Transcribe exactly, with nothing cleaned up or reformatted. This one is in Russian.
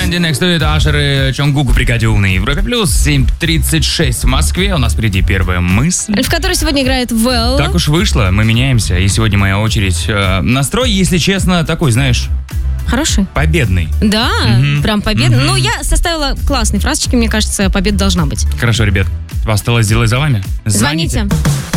Энди Next to It, Ашер и Чонгук в бригаде «Ум» на Европе Плюс. семь тридцать шесть в Москве. У нас впереди первая мысль, в которой сегодня играет Вэл. Так уж вышло, мы меняемся. И сегодня моя очередь. Настрой, если честно, такой, знаешь... Хороший. Победный. Да, угу. прям победный. Угу. Ну, я составила классные фразочки, мне кажется, победа должна быть. Хорошо, ребят. Осталось дело за вами. Звоните. Звоните.